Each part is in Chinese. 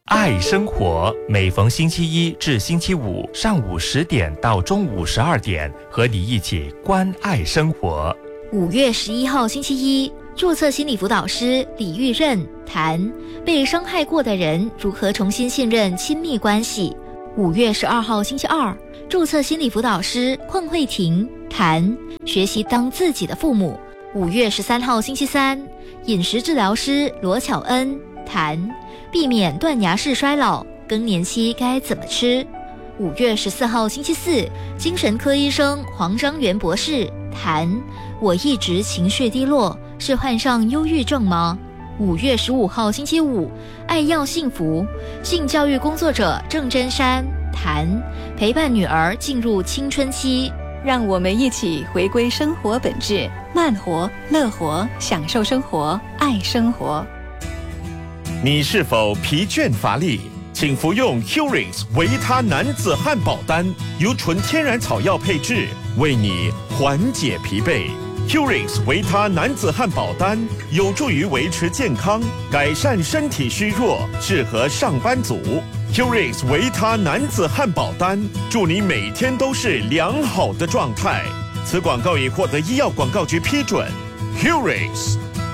爱生活，每逢星期一至星期五上午10点到中午12点，和你一起关爱生活。 5月11号星期一，注册心理辅导师李玉任谈被伤害过的人如何重新信任亲密关系。5月12号星期二，注册心理辅导师邝慧婷谈学习当自己的父母。5月13号星期三，饮食治疗师罗巧恩谈避免断崖式衰老，更年期该怎么吃。5月14号星期四，精神科医生黄章元博士谈我一直情绪低落，是患上忧郁症吗？5月15号星期五，爱要幸福，性教育工作者郑真山谈陪伴女儿进入青春期。 让我们一起回归生活本质，慢活、乐活，享受生活，爱生活。 你是否疲倦乏力？请服用 Curings 维他男子汉堡丹，由纯天然草药配制，为你缓解疲惫。Curings 维他男子汉堡丹有助于维持健康，改善身体虚弱，适合上班族。Curings 维他男子汉堡丹，祝你每天都是良好的状态。此广告已获得医药广告局批准。Curings。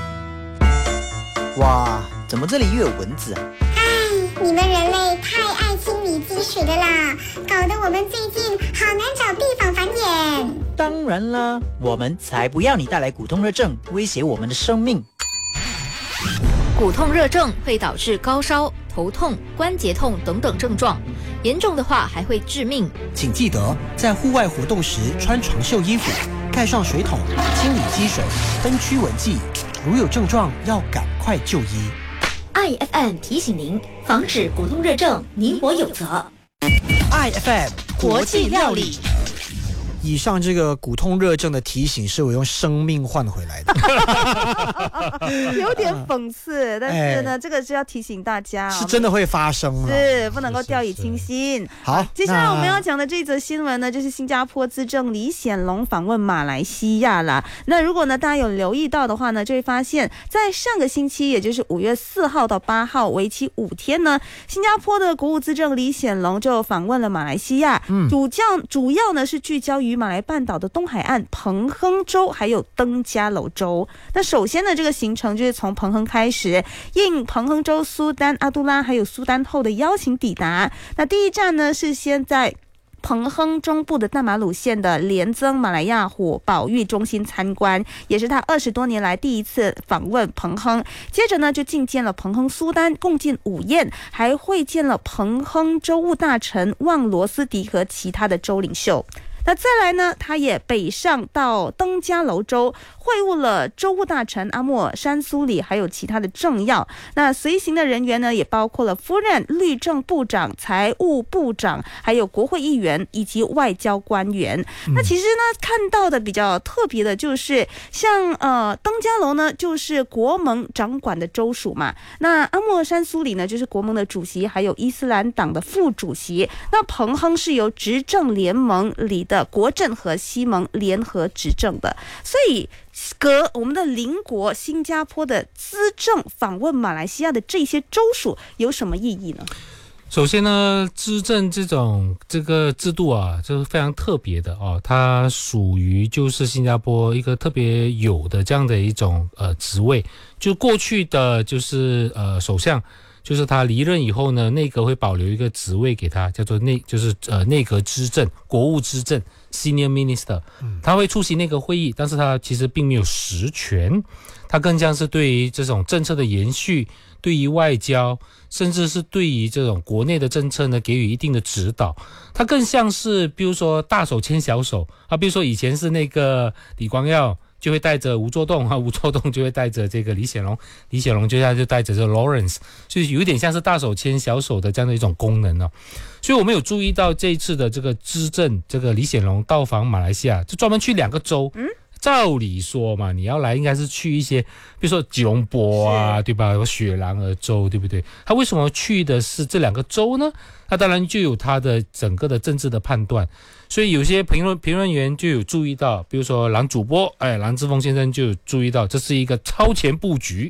哇，怎么这里又有蚊子啊？ 你们人类太爱清理积水的啦，搞得我们最近好难找地方繁衍。 当然啦，我们才不要你带来骨痛热症，威胁我们的生命。 骨痛热症会导致高烧、头痛、关节痛等等症状，严重的话还会致命。 请记得在户外活动时穿长袖衣服，盖上水桶，清理积水，分驱蚊剂。如有症状，要赶快就医。 IFM 提醒您，防止骨痛热症，你我有责。 IFM 国际料理。 以上这个骨痛热症的提醒是我用生命换回来的。 有点讽刺，但是呢，这个是要提醒大家， 是真的会发生了， 是不能够掉以轻心。 好， 接下来我们要讲的这则新闻呢，就是新加坡资政李显龙访问马来西亚啦。那如果呢大家有留意到的话呢，就会发现，在上个星期，也就是5月4号到8号，为期5天呢，新加坡的国务资政李显龙就访问了马来西亚，主要呢是聚焦于马来半岛的东海岸、彭亨州还有登嘉楼州。那首先呢，这个行程就是从彭亨开始，应彭亨州、苏丹、阿杜拉还有苏丹后的邀请抵达。那第一站呢是先在彭亨中部的大马鲁县的联增马来亚火保育中心参观，也是他20多年来第一次访问彭亨。接着呢，就觐见了彭亨苏丹，共进午宴，还会见了彭亨州务大臣旺罗斯迪和其他的州领袖。那再来呢，他也北上到登嘉楼州，会晤了州务大臣阿莫山苏里，还有其他的政要。那随行的人员呢，也包括了夫人、律政部长、财务部长，还有国会议员以及外交官员。那其实呢，看到的比较特别的就是，像登嘉楼呢，就是国盟掌管的州属嘛。那阿莫山苏里呢，就是国盟的主席，还有伊斯兰党的副主席。那彭亨是由执政联盟里的国阵和西盟联合执政的，所以我们的邻国新加坡的资政访问马来西亚的这些州属有什么意义呢？ 首先呢，资政这个制度啊，就是非常特别的哦，它属于就是新加坡一个特别有的这样的一种职位，就过去的就是首相。就是他离任以后呢，内阁会保留一个职位给他，叫做内阁资政、国务资政 （Senior Minister）。他会出席内阁会议，但是他其实并没有实权，他更像是对于这种政策的延续、对于外交，甚至是对于这种国内的政策呢，给予一定的指导。他更像是，比如说大手牵小手啊，比如说以前是那个李光耀。就会带着吴作栋吴作栋就会带着这个李显龙就带着这个 Lawrence， 所以有一点像是大手牵小手的这样的一种功能哦。所以我们有注意到这一次的这个资政，这个李显龙到访马来西亚，就专门去2个州。照理说嘛，你要来应该是去一些，比如说吉隆坡啊，对吧？有雪兰莪州，对不对？他为什么去的是这2个州呢？那当然就有他的整个的政治的判断。所以有些评论员就有注意到，比如说蓝主播蓝志峰先生就有注意到，这是一个超前布局。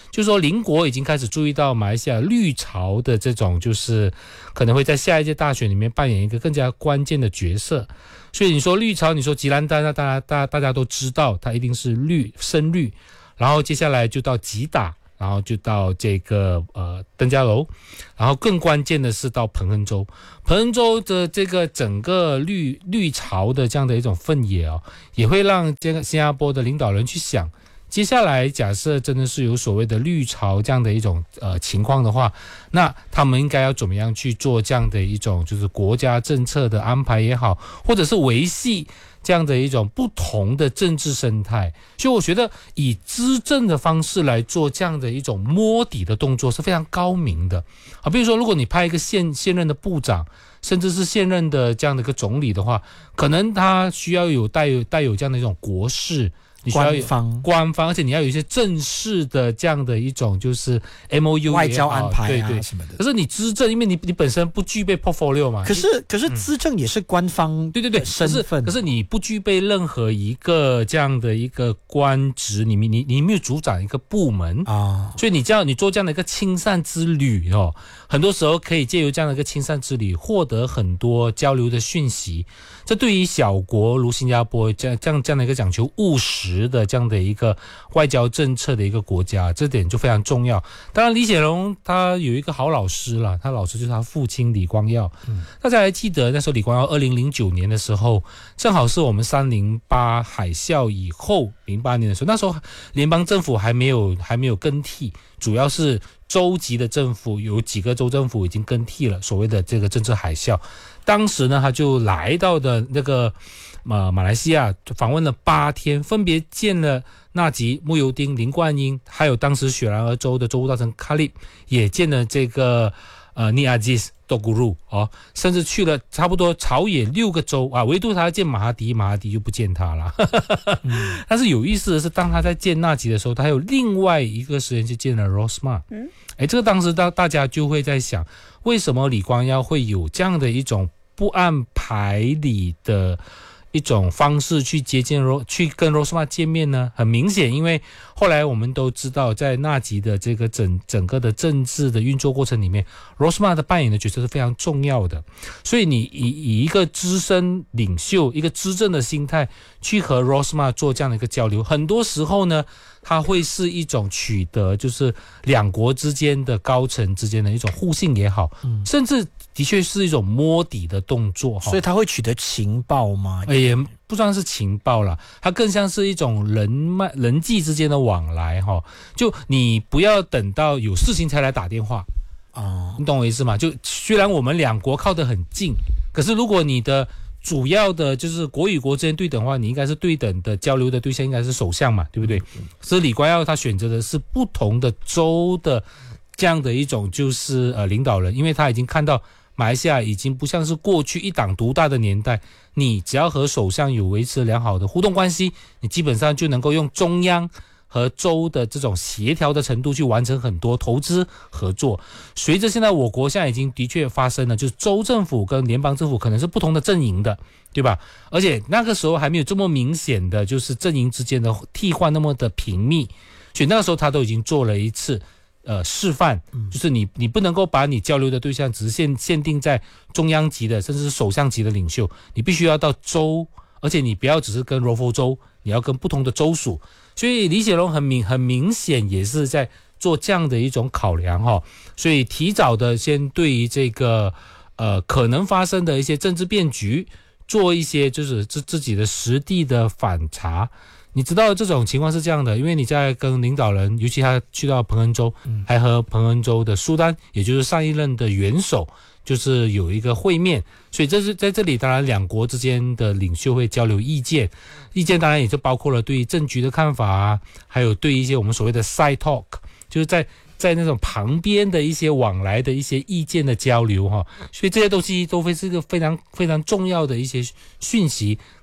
就是说邻国已经开始注意到马来西亚绿潮的这种，就是可能会在下一届大选里面扮演一个更加关键的角色。所以你说绿潮，你说吉兰丹，那大家都知道它一定是深绿，然后接下来就到吉打，然后就到这个登嘉楼，然后更关键的是到彭亨州。彭亨州的这个整个绿潮的这样的一种分野哦，也会让这个新加坡的领导人去想，接下来假设真的是有所谓的绿潮这样的一种情况的话，那他们应该要怎么样去做这样的一种就是国家政策的安排也好，或者是维系这样的一种不同的政治生态。所以我觉得以资政的方式来做这样的一种摸底的动作是非常高明的啊。比如说如果你派一个现任的部长，甚至是现任的这样的一个总理的话，可能他需要带有这样的一种国事，你需要有官方，而且你要有一些正式的这样的一种就是 MOU 外交安排对对什么的。 可是你资政，因为你本身不具备 portfolio 嘛。 可是资政也是官方对身份， 可是你不具备任何一个这样的一个官职，你没有主掌一个部门啊，所以你做这样的一个亲善之旅哦，很多时候可以借由这样的一个亲善之旅获得很多交流的讯息。这对于小国如新加坡这样的一个讲求务实的这样的一个外交政策的一个国家，这点就非常重要。当然李显龙他有一个好老师啦，他老师就是他父亲李光耀。大家还记得那时候李光耀2009年的时候，正好是我们308海啸以后08年的时候，那时候联邦政府还没有更替，主要是州级的政府，有几个州政府已经更替了，所谓的这个政治海啸。当时呢他就来到的那个马来西亚访问了8天，分别见了纳吉、慕尤丁、林冠英，还有当时雪兰莪州的州务大臣卡利，也见了这个尼亚基斯多古鲁哦，甚至去了差不多朝野6个州啊，唯独他要见马哈迪就不见他了。但是有意思的是，当他在见纳吉的时候，他还有另外一个时间去见了 Rosmah。这个当时大家就会在想，为什么李光耀会有这样的一种不按牌理的一种方式去去跟 Rosmah 见面呢？很明显，因为后来我们都知道，在纳吉的这个整个的政治的运作过程里面， Rosmah 的扮演的角色是非常重要的。所以你以一个资深领袖、一个资政的心态去和 Rosmah 做这样的一个交流，很多时候呢，它会是一种取得就是两国之间的高层之间的一种互信也好，甚至的确是一种摸底的动作。 所以他会取得情报吗？ 也不算是情报啦，它更像是一种人际之间的往来哈。就你不要等到有事情才来打电话你懂我意思吗？就虽然我们两国靠得很近，可是如果你的主要的就是国与国之间对等的话，你应该是对等的交流的对象应该是首相嘛，对不对？所以李光耀他选择的是不同的州的这样的一种就是领导人，因为他已经看到马来西亚已经不像是过去一党独大的年代，你只要和首相有维持良好的互动关系，你基本上就能够用中央和州的这种协调的程度去完成很多投资合作。随着现在我国现在已经的确发生了，就是州政府跟联邦政府可能是不同的阵营的，对吧？而且那个时候还没有这么明显的就是阵营之间的替换那么的频密，所以那个时候他都已经做了一次示范，就是你不能够把你交流的对象只是限定在中央级的甚至是首相级的领袖，你必须要到州，而且你不要只是跟 ROFO 州，你要跟不同的州属。所以李显龙很明显也是在做这样的一种考量所以提早的先对于这个可能发生的一些政治变局做一些就是自己的实地的反查。你知道这种情况是这样的，因为你在跟领导人，尤其他去到彭亨州，还和彭亨州的苏丹，也就是上一任的元首，就是有一个会面，所以这是在这里，当然两国之间的领袖会交流意见当然也就包括了对政局的看法还有对一些我们所谓的 side talk， 就是在那种旁边的一些往来的一些意见的交流所以这些东西都会是一个非常非常重要的一些讯息，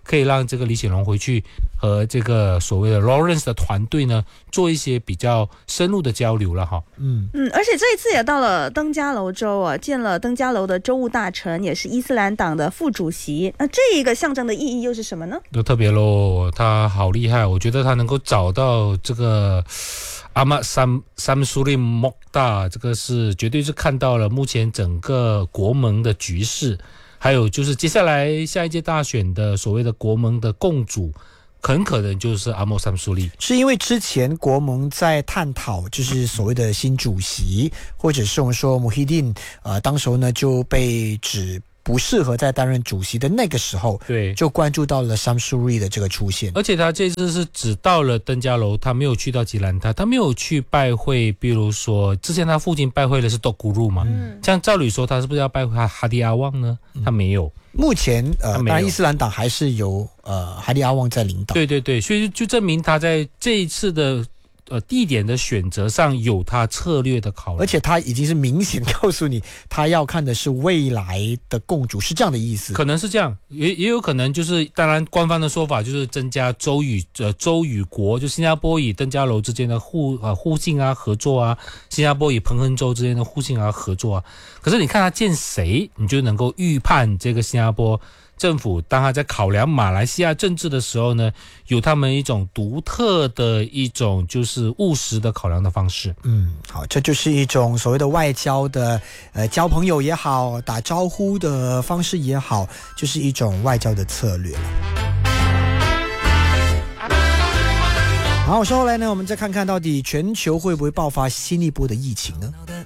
可以让这个李显龙回去和这个所谓的 Lawrence 的团队呢做一些比较深入的交流了哈。 而且这一次也到了登嘉楼州啊，见了登嘉楼的州务大臣，也是伊斯兰党的副主席。那这一个象征的意义又是什么呢？ 就特别咯，他好厉害，我觉得他能够找到这个Ahmad Samsuri Mokhtar， 这个是绝对是看到了目前整个国盟的局势，还有就是接下来下一届大选的所谓的国盟的共主，很可能就是 Ahmad Samsuri。 是因为之前国盟在探讨就是所谓的新主席，或者是我们说 Muhyiddin， 当时候呢就被指不适合再担任主席的那个时候， 对， 就关注到了 Samsuri 的这个出现。 而且他这次是只到了登嘉楼，他没有去到吉兰塔，他没有去拜会，比如说之前他父亲拜会的是多古鲁嘛，这样照理说他是不是要拜会哈迪阿旺呢？他没有。 目前当然伊斯兰党还是由哈迪阿旺在领导。 对对对，所以就证明他在这一次的地点的选择上有他策略的考量， 而且他已经是明显告诉你，他要看的是未来的共主，是这样的意思。 可能是这样，也有可能就是，当然官方的说法就是增加州与国，就新加坡与登嘉楼之间的互信啊、合作啊，新加坡与彭亨州之间的互信啊、合作啊。可是你看他见谁，你就能够预判这个新加坡政府当他在考量马来西亚政治的时候呢，有他们一种独特的一种就是务实的考量的方式。 好，这就是一种所谓的外交的交朋友也好，打招呼的方式也好，就是一种外交的策略。好，稍后来呢，我们再看看到底全球会不会爆发新一波的疫情呢？